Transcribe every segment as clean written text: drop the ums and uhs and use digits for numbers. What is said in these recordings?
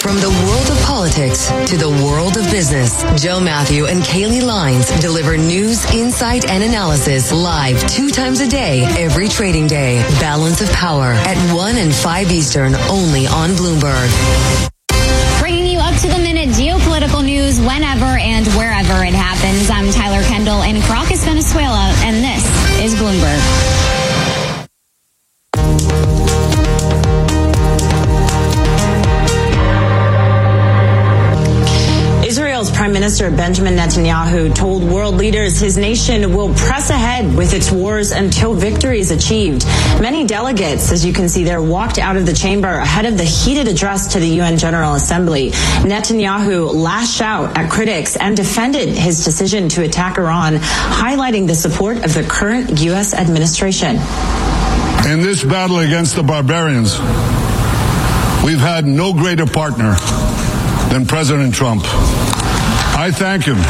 From the world of politics to the world of business, Joe Matthew and Kaylee Lines deliver news, insight, and analysis live 2 times a day, every trading day. Balance of Power at 1 and 5 Eastern, only on Bloomberg. Bringing you up to the minute geopolitical news whenever and wherever it happens. I'm Tyler Kendall in Caracas, Venezuela, and this is Bloomberg. Israel's Prime Minister Benjamin Netanyahu told world leaders his nation will press ahead with its wars until victory is achieved. Many delegates, as you can see there, walked out of the chamber ahead of the heated address to the UN General Assembly. Netanyahu lashed out at critics and defended his decision to attack Iran, highlighting the support of the current U.S. administration. In this battle against the barbarians, we've had no greater partner than President Trump. I thank him.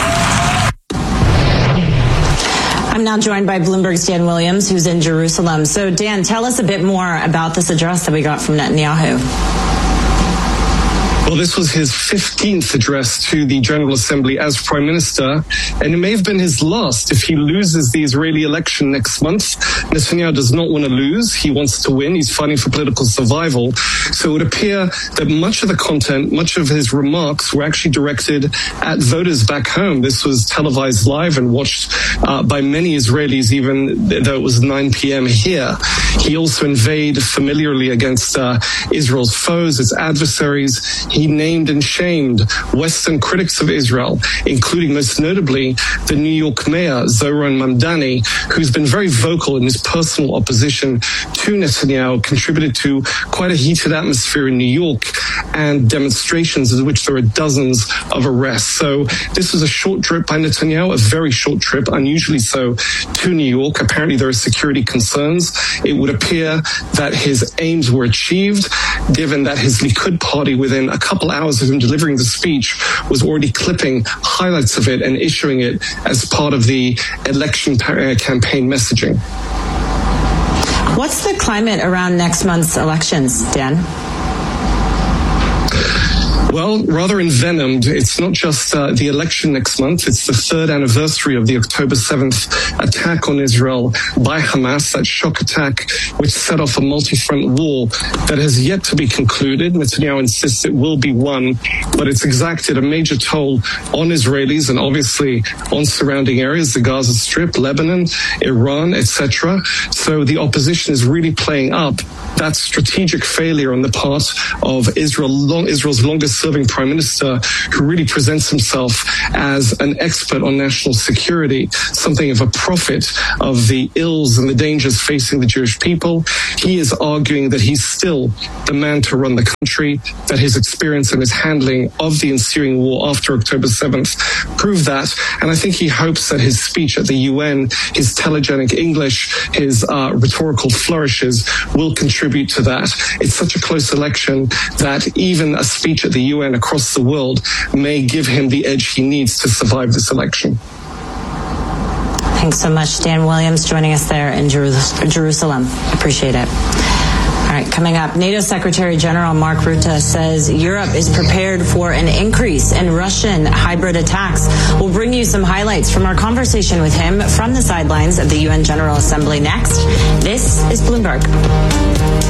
I'm now joined by Bloomberg's Dan Williams, who's in Jerusalem. So, Dan, tell us a bit more about this address that we got from Netanyahu. Well, this was his 15th address to the General Assembly as Prime Minister, and it may have been his last if he loses the Israeli election next month. Netanyahu does not want to lose. He wants to win. He's fighting for political survival. So it would appear that much of the content, much of his remarks were actually directed at voters back home. This was televised live and watched by many Israelis, even though it was 9 p.m. here. He also inveighed familiarly against Israel's foes, its adversaries. He named and shamed Western critics of Israel, including most notably the New York mayor, Zohran Mamdani, who's been very vocal in his personal opposition to Netanyahu, contributed to quite a heated atmosphere in New York and demonstrations in which there are dozens of arrests. So this was a short trip by Netanyahu, a very short trip, unusually so, to New York. Apparently there are security concerns. It would appear that his aims were achieved, given that his Likud party, within a couple hours of him delivering the speech, was already clipping highlights of it and issuing it as part of the election campaign messaging. What's the climate around next month's elections, Dan? Well, rather envenomed. It's not just the election next month. It's the 3rd anniversary of the October 7th attack on Israel by Hamas, that shock attack which set off a multi-front war that has yet to be concluded. Netanyahu insists it will be won, but it's exacted a major toll on Israelis and obviously on surrounding areas, the Gaza Strip, Lebanon, Iran, etc. So the opposition is really playing up that strategic failure on the part of Israel's longest-serving prime minister, who really presents himself as an expert on national security, something of a prophet of the ills and the dangers facing the Jewish people. He is arguing that he's still the man to run the country, that his experience and his handling of the ensuing war after October 7th prove that. And I think he hopes that his speech at the UN, his telegenic English, his rhetorical flourishes will contribute to that. It's such a close election that even a speech at the UN across the world may give him the edge he needs to survive this election. Thanks so much, Dan Williams, joining us there in Jerusalem. Appreciate it. All right, coming up, NATO Secretary General Mark Rutte says Europe is prepared for an increase in Russian hybrid attacks. We'll bring you some highlights from our conversation with him from the sidelines of the UN General Assembly next. This is Bloomberg.